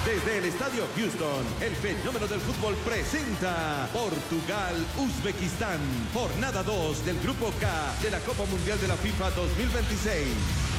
Desde el Estadio Houston, el fenómeno del fútbol presenta Portugal-Uzbekistán, jornada 2 del Grupo K de la Copa Mundial de la FIFA 2026.